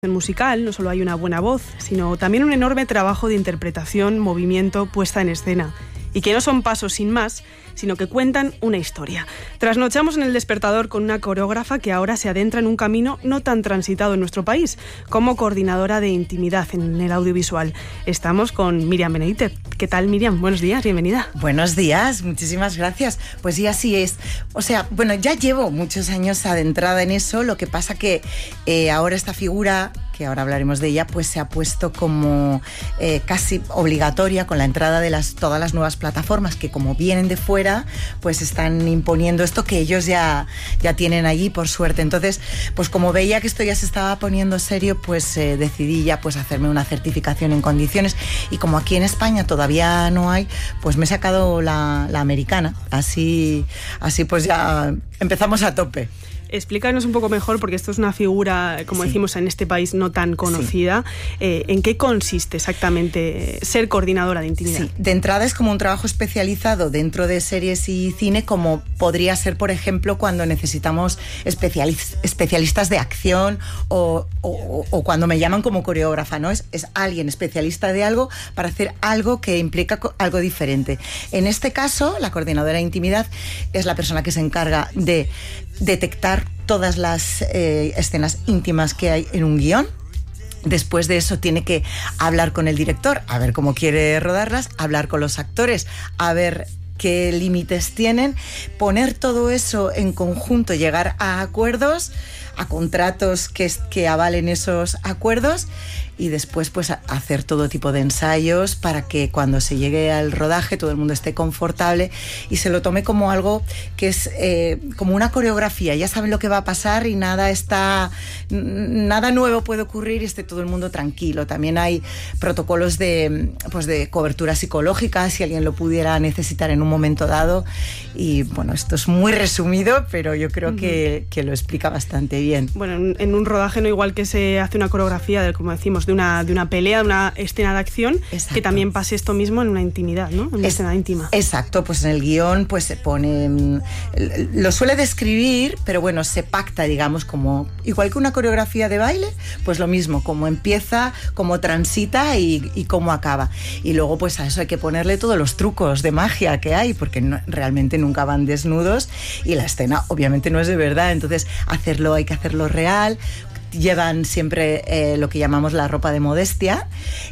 musical no solo hay una buena voz, sino también un enorme trabajo de interpretación, movimiento, puesta en escena. Y que no son pasos sin más, sino que cuentan una historia. Trasnochamos en El Despertador con una coreógrafa que ahora se adentra en un camino no tan transitado en nuestro país, como coordinadora de intimidad en el audiovisual. Estamos con Miriam Benedite. ¿Qué tal, Miriam? Buenos días, bienvenida. Buenos días, muchísimas gracias. Pues sí, así es. O sea, bueno, ya llevo muchos años adentrada en eso, lo que pasa que ahora esta figura, que ahora hablaremos de ella, pues se ha puesto como casi obligatoria con la entrada de todas las nuevas plataformas que, como vienen de fuera, pues están imponiendo esto que ellos ya tienen allí, por suerte. Entonces, pues como veía que esto ya se estaba poniendo serio, pues decidí ya pues hacerme una certificación en condiciones, y como aquí en España todavía no hay, pues me he sacado la americana. Así pues ya empezamos a tope. Explícanos un poco mejor, porque esto es una figura, como decimos en este país, no tan conocida. ¿En qué consiste exactamente ser coordinadora de intimidad? Sí, de entrada es como un trabajo especializado dentro de series y cine, como podría ser, por ejemplo, cuando necesitamos especialistas de acción o cuando me llaman como coreógrafa, ¿no? Es alguien especialista de algo para hacer algo que implica algo diferente. En este caso, la coordinadora de intimidad es la persona que se encarga de detectar todas las escenas íntimas que hay en un guión. Después de eso tiene que hablar con el director, a ver cómo quiere rodarlas, hablar con los actores, a ver qué límites tienen, poner todo eso en conjunto, llegar a acuerdos, a contratos que avalen esos acuerdos, y después pues hacer todo tipo de ensayos para que cuando se llegue al rodaje todo el mundo esté confortable y se lo tome como algo que es como una coreografía. Ya saben lo que va a pasar y nada nuevo puede ocurrir y esté todo el mundo tranquilo. También hay protocolos de cobertura psicológica si alguien lo pudiera necesitar en un momento dado. Y bueno, esto es muy resumido, pero yo creo que lo explica bastante bien. Bueno, en un rodaje no igual que se hace una coreografía, como decimos, de una pelea, de una escena de acción. Exacto. Que también pase esto mismo en una intimidad, ¿no? En una escena íntima. Exacto, pues en el guión pues se pone, lo suele describir, pero bueno, se pacta, digamos, como igual que una coreografía de baile, pues lo mismo, cómo empieza, cómo transita y cómo acaba. Y luego pues a eso hay que ponerle todos los trucos de magia que hay, porque realmente nunca van desnudos y la escena obviamente no es de verdad, entonces hay que hacerlo real. Llevan siempre lo que llamamos la ropa de modestia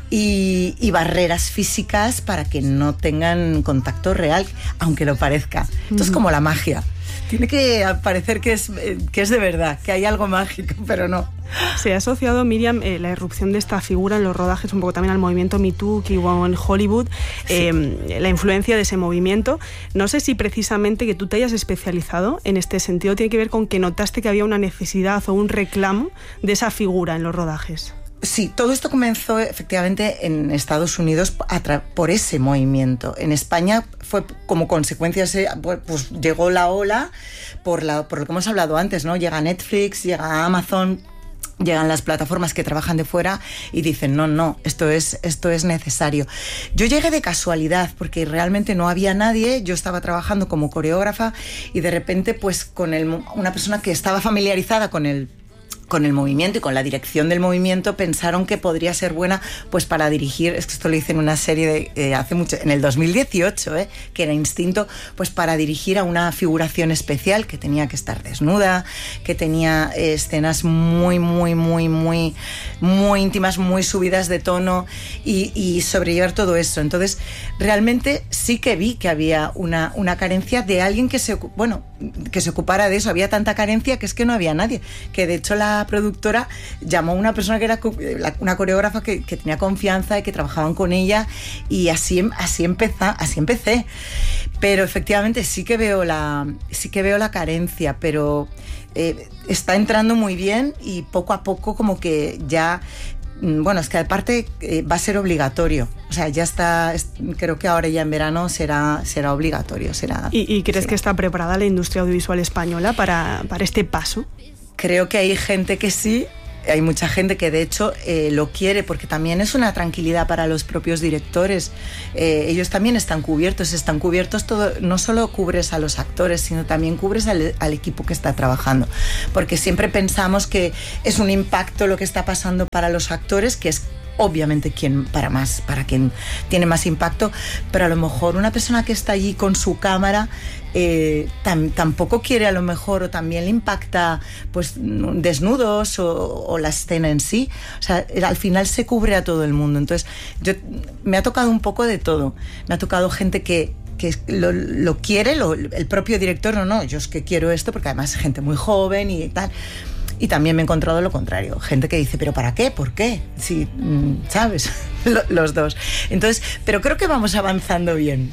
y barreras físicas para que no tengan contacto real, aunque lo parezca. Esto es como la magia. Tiene que parecer que es de verdad, que hay algo mágico, pero no. Se ha asociado, Miriam, la irrupción de esta figura en los rodajes un poco también al movimiento Me Too que hubo en Hollywood, la influencia de ese movimiento. No sé si precisamente que tú te hayas especializado en este sentido tiene que ver con que notaste que había una necesidad o un reclamo de esa figura en los rodajes. Sí, todo esto comenzó efectivamente en Estados Unidos por ese movimiento. En España fue como consecuencia, pues llegó la ola por lo que hemos hablado antes, ¿no? Llega Netflix, llega Amazon, llegan las plataformas que trabajan de fuera y dicen no, esto es necesario. Yo llegué de casualidad porque realmente no había nadie, yo estaba trabajando como coreógrafa y de repente pues con una persona que estaba familiarizada con el movimiento y con la dirección del movimiento pensaron que podría ser buena pues para dirigir, es que esto lo hice en una serie hace mucho, en el 2018, que era Instinto, pues para dirigir a una figuración especial que tenía que estar desnuda, que tenía escenas muy íntimas, muy subidas de tono y sobrellevar todo eso. Entonces realmente sí que vi que había una carencia de alguien que se ocupara de eso. Había tanta carencia que es que no había nadie, que de hecho la productora llamó a una persona que era una coreógrafa que tenía confianza y que trabajaban con ella, y así empecé. Pero efectivamente sí que veo la carencia, pero está entrando muy bien y poco a poco como que ya. Bueno, es que aparte va a ser obligatorio. O sea, ya está, creo que ahora ya en verano será obligatorio. ¿Y crees que está preparada la industria audiovisual española para este paso? Creo que hay gente que sí, hay mucha gente que de hecho lo quiere, porque también es una tranquilidad para los propios directores. Ellos también están cubiertos todo, no solo cubres a los actores, sino también cubres al equipo que está trabajando, porque siempre pensamos que es un impacto lo que está pasando para los actores, que es obviamente para quien tiene más impacto, pero a lo mejor una persona que está allí con su cámara tampoco quiere, a lo mejor, o también le impacta pues desnudos o la escena en sí. O sea, al final se cubre a todo el mundo. Entonces me ha tocado un poco de todo. Me ha tocado gente que lo quiere, el propio director, no, yo es que quiero esto, porque además es gente muy joven y tal. Y también me he encontrado lo contrario, gente que dice, ¿pero para qué? ¿Por qué? Sí, ¿sabes? Los dos. Entonces, pero creo que vamos avanzando bien.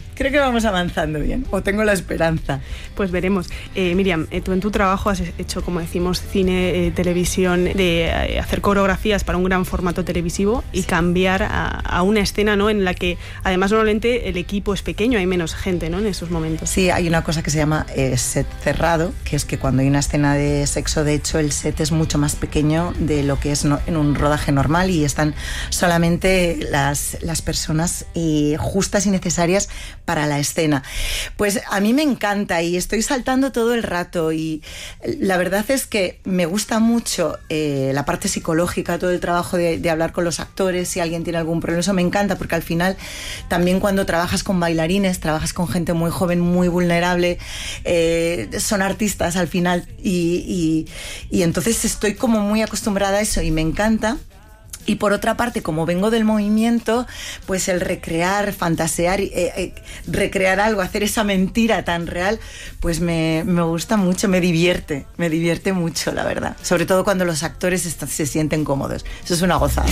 O tengo la esperanza. Pues veremos. Miriam, tú en tu trabajo has hecho, como decimos, cine, televisión, de hacer coreografías para un gran formato televisivo y cambiar a una escena, ¿no?, en la que además normalmente el equipo es pequeño, hay menos gente, ¿no?, en esos momentos. Sí, hay una cosa que se llama set cerrado, que es que cuando hay una escena de sexo, de hecho, el set es mucho más pequeño de lo que es en un rodaje normal, y están solamente las personas justas y necesarias para la escena. Pues a mí me encanta y estoy saltando todo el rato, y la verdad es que me gusta mucho la parte psicológica, todo el trabajo de hablar con los actores si alguien tiene algún problema. Eso me encanta, porque al final también cuando trabajas con bailarines, trabajas con gente muy joven, muy vulnerable, son artistas al final, y entonces estoy como muy acostumbrada a eso y me encanta. Y por otra parte, como vengo del movimiento, pues el recrear, fantasear, recrear algo, hacer esa mentira tan real, pues me gusta mucho, me divierte mucho, la verdad. Sobre todo cuando los actores se sienten cómodos. Eso es una gozada.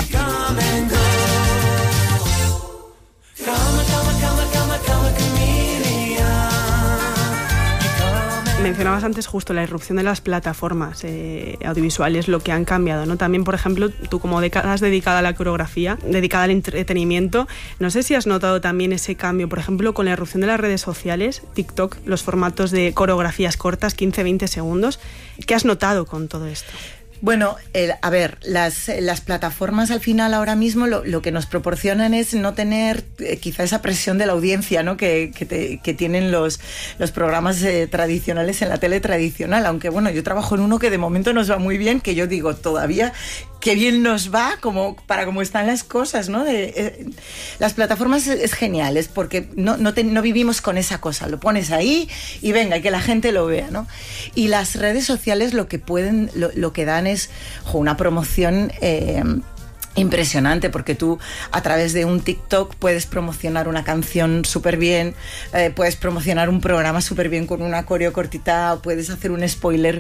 Mencionabas antes justo la irrupción de las plataformas audiovisuales, lo que han cambiado, ¿no? También, por ejemplo, tú como décadas dedicada a la coreografía, dedicada al entretenimiento, no sé si has notado también ese cambio, por ejemplo, con la irrupción de las redes sociales, TikTok, los formatos de coreografías cortas, 15-20 segundos. ¿Qué has notado con todo esto? Bueno, a ver, las plataformas al final ahora mismo lo que nos proporcionan es no tener quizá esa presión de la audiencia, ¿no?, que tienen los programas tradicionales en la tele tradicional. Aunque bueno, yo trabajo en uno que de momento nos va muy bien, que yo digo todavía qué bien nos va como están las cosas, ¿no? Las plataformas es genial, es porque no vivimos con esa cosa, lo pones ahí y venga, y que la gente lo vea, ¿no? Y las redes sociales lo que dan es una promoción impresionante, porque tú a través de un TikTok puedes promocionar una canción súper bien, puedes promocionar un programa súper bien con una coreo cortita, puedes hacer un spoiler.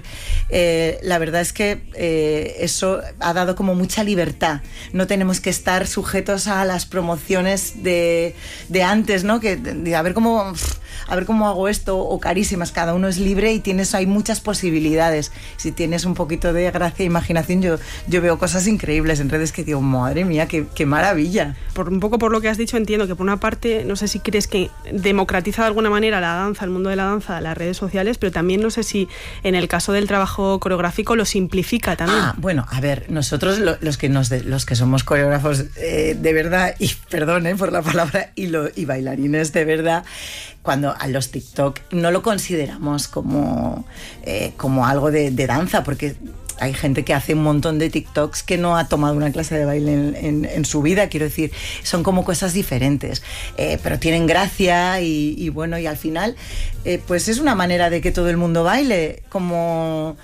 La verdad es que eso ha dado como mucha libertad. No tenemos que estar sujetos a las promociones de antes, ¿no? Que a ver cómo hago esto, o carísimas. Cada uno es libre y hay muchas posibilidades. Si tienes un poquito de gracia e imaginación, yo veo cosas increíbles en redes que digo, madre mía, qué maravilla. Un poco por lo que has dicho, entiendo que por una parte, no sé si crees que democratiza de alguna manera la danza, el mundo de la danza, las redes sociales, pero también no sé si en el caso del trabajo coreográfico lo simplifica también. Bueno, a ver, nosotros los que somos coreógrafos de verdad, y perdón por la palabra, y bailarines de verdad, cuando a los TikTok no lo consideramos como algo de danza, porque hay gente que hace un montón de TikToks que no ha tomado una clase de baile en su vida, quiero decir, son como cosas diferentes, pero tienen gracia y bueno, y al final pues es una manera de que todo el mundo baile, como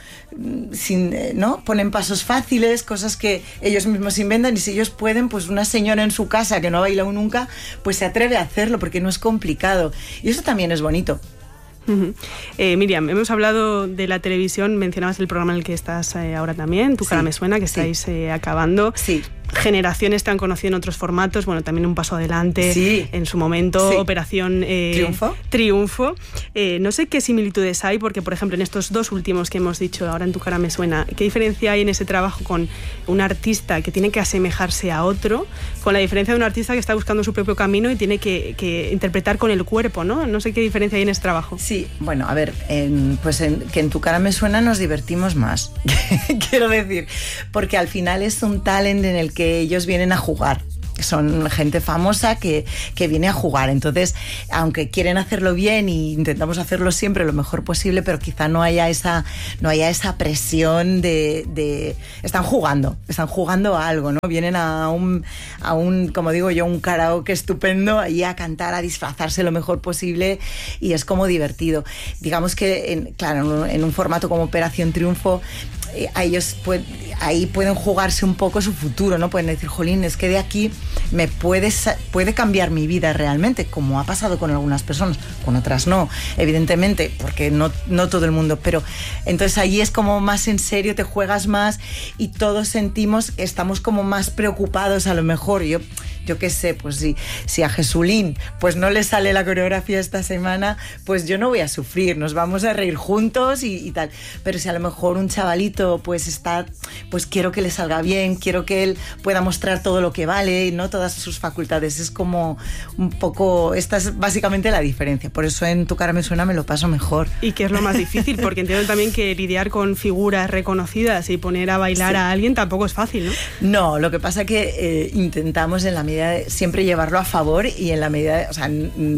¿no? Ponen pasos fáciles, cosas que ellos mismos inventan, y si ellos pueden, pues una señora en su casa que no ha bailado nunca, pues se atreve a hacerlo porque no es complicado, y eso también es bonito. Miriam, hemos hablado de la televisión, mencionabas el programa en el que estás ahora también, Tu cara me suena, que estáis acabando. Sí. generaciones te han conocido en otros formatos, bueno, también un paso adelante, sí, en su momento, sí. Operación Triunfo. No sé qué similitudes hay, porque por ejemplo en estos dos últimos que hemos dicho, Ahora en tu cara me suena, ¿qué diferencia hay en ese trabajo con un artista que tiene que asemejarse a otro, con la diferencia de un artista que está buscando su propio camino y tiene que interpretar con el cuerpo, ¿no? No sé qué diferencia hay en ese trabajo. Sí, bueno, a ver, que en tu cara me suena nos divertimos más, quiero decir, porque al final es un talent en el que ellos vienen a jugar. Son gente famosa que viene a jugar. Entonces, aunque quieren hacerlo bien y intentamos hacerlo siempre lo mejor posible, pero quizá no haya esa presión de están jugando a algo, ¿no? Vienen a un, como digo yo, un karaoke estupendo, ahí a cantar, a disfrazarse lo mejor posible, y es como divertido. Digamos que, en un formato como Operación Triunfo, a ellos ahí pueden jugarse un poco su futuro, ¿no? Pueden decir, jolín, es que de aquí me puede cambiar mi vida realmente, como ha pasado con algunas personas, con otras no, evidentemente, porque no todo el mundo, pero entonces ahí es como más en serio, te juegas más y todos sentimos que estamos como más preocupados, a lo mejor. Yo qué sé, pues si a Jesulín pues no le sale la coreografía esta semana, pues yo no voy a sufrir, nos vamos a reír juntos y tal. Pero si a lo mejor un chavalito pues quiero que le salga bien, quiero que él pueda mostrar todo lo que vale, ¿no? Todas sus facultades. Es como un poco, esta es básicamente la diferencia. Por eso en Tu cara me suena me lo paso mejor. ¿Y qué es lo más difícil? Porque entiendo también que lidiar con figuras reconocidas y poner a bailar a alguien tampoco es fácil, ¿no? No, lo que pasa que intentamos en la medida de siempre llevarlo a favor y en la medida de, o sea,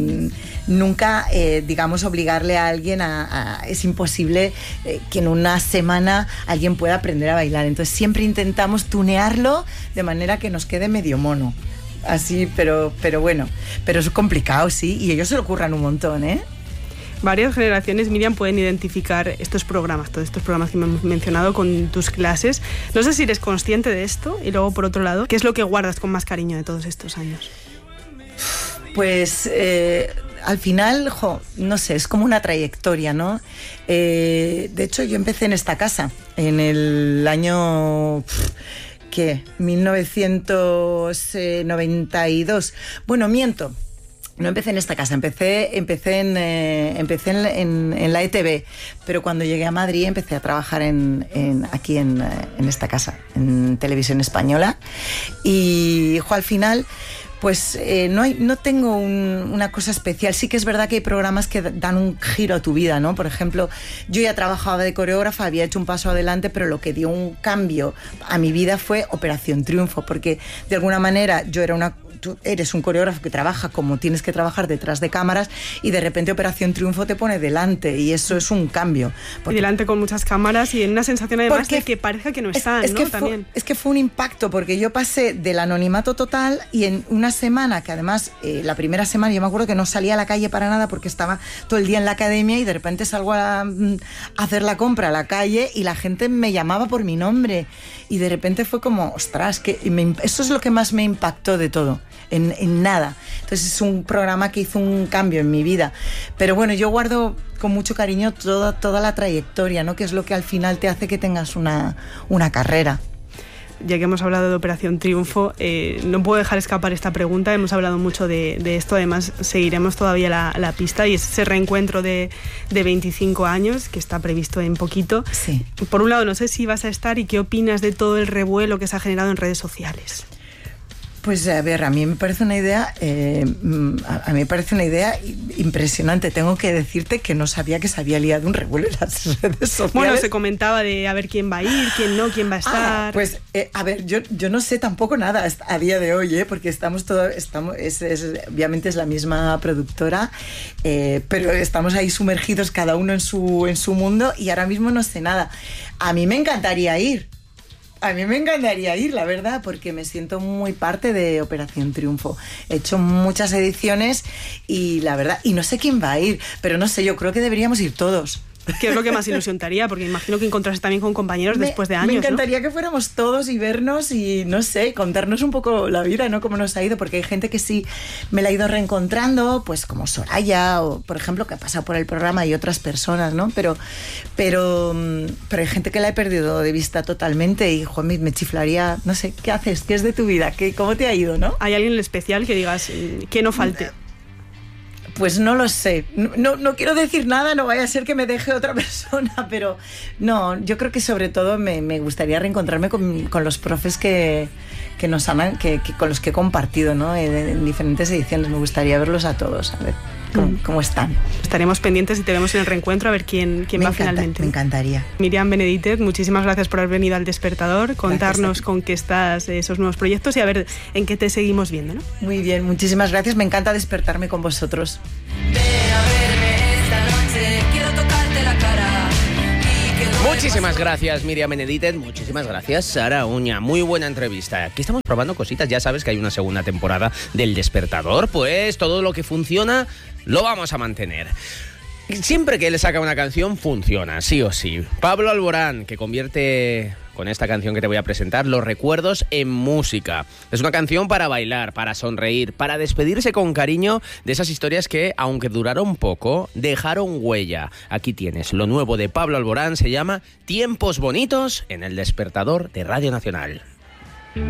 nunca, digamos, obligarle a alguien es imposible que en una semana alguien pueda aprender a bailar. Entonces siempre intentamos tunearlo de manera que nos quede medio mono. Así, pero bueno, pero es complicado, sí, y ellos se lo curran un montón, ¿eh? Varias generaciones, Miriam, pueden identificar estos programas, todos estos programas que hemos mencionado con tus clases. No sé si eres consciente de esto y luego, por otro lado, ¿qué es lo que guardas con más cariño de todos estos años? Pues al final, no sé, es como una trayectoria, ¿no? De hecho, yo empecé en esta casa en el año... ¿Qué? 1992. Bueno, miento. No empecé en esta casa, empecé en la ETV, pero cuando llegué a Madrid empecé a trabajar aquí en esta casa, en Televisión Española, y al final pues no tengo una cosa especial. Sí que es verdad que hay programas que dan un giro a tu vida, ¿no? Por ejemplo, yo ya trabajaba de coreógrafa, había hecho un paso adelante, pero lo que dio un cambio a mi vida fue Operación Triunfo, porque de alguna manera tú eres un coreógrafo que trabaja como tienes que trabajar detrás de cámaras y de repente Operación Triunfo te pone delante y eso es un cambio. Y delante con muchas cámaras y en una sensación además de que parezca que no están, ¿no? También. Es que fue un impacto porque yo pasé del anonimato total y en una semana, que además la primera semana yo me acuerdo que no salía a la calle para nada porque estaba todo el día en la academia y de repente salgo a hacer la compra a la calle y la gente me llamaba por mi nombre y de repente fue como, ostras, eso es lo que más me impactó de todo. En nada. Entonces es un programa que hizo un cambio en mi vida. Pero bueno, yo guardo con mucho cariño toda la trayectoria, ¿no? Que es lo que al final te hace que tengas una carrera. Ya que hemos hablado de Operación Triunfo, no puedo dejar escapar esta pregunta. Hemos hablado mucho de esto, además seguiremos todavía la pista, y es ese reencuentro de 25 años que está previsto en poquito. Sí. Por un lado, no sé si vas a estar y qué opinas de todo el revuelo que se ha generado en redes sociales. Pues a ver, a mí me parece una idea impresionante. Tengo que decirte que no sabía que se había liado un revuelo en las redes sociales. Bueno, se comentaba de a ver quién va a ir, quién no, quién va a estar. Pues a ver, yo no sé tampoco nada a día de hoy, porque obviamente es la misma productora, pero estamos ahí sumergidos cada uno en su mundo y ahora mismo no sé nada. A mí me encantaría ir, la verdad, porque me siento muy parte de Operación Triunfo. He hecho muchas ediciones y la verdad, y no sé quién va a ir, pero no sé, yo creo que deberíamos ir todos. ¿Qué es lo que más ilusión te haría? Porque imagino que encontrarse también con compañeros después de años, me encantaría, ¿no? que fuéramos todos y vernos y, no sé, contarnos un poco la vida, ¿no? Cómo nos ha ido, porque hay gente que sí me la ha ido reencontrando, pues como Soraya, o por ejemplo, que ha pasado por el programa, y otras personas, ¿no? Pero hay gente que la he perdido de vista totalmente y, Juanmi, me chiflaría, no sé, ¿qué haces? ¿Qué es de tu vida? ¿Cómo te ha ido, no? ¿Hay alguien en especial que digas que no falte? Pues no lo sé, no quiero decir nada, no vaya a ser que me deje otra persona, pero no, yo creo que sobre todo me gustaría reencontrarme con los profes que nos aman, con los que he compartido, ¿no? En diferentes ediciones. Me gustaría verlos a todos, a ver cómo están. Estaremos pendientes y te vemos en el reencuentro a ver quién va finalmente. Me encantaría. Miriam Benedítez, muchísimas gracias por haber venido al Despertador, contarnos con qué estás, esos nuevos proyectos y a ver en qué te seguimos viendo, ¿no? Muy bien, muchísimas gracias, me encanta despertarme con vosotros. Ven a verme esta noche, quiero tocarte la cara. Muchísimas gracias, Miriam Benedítez. Muchísimas gracias, Sara Uña. Muy buena entrevista. Aquí estamos probando cositas. Ya sabes que hay una segunda temporada del Despertador. Pues todo lo que funciona lo vamos a mantener. Siempre que él saca una canción, funciona, sí o sí. Pablo Alborán, que convierte con esta canción que te voy a presentar los recuerdos en música. Es una canción para bailar, para sonreír, para despedirse con cariño de esas historias que, aunque duraron poco, dejaron huella. Aquí tienes lo nuevo de Pablo Alborán, se llama Tiempos Bonitos, en el Despertador de Radio Nacional.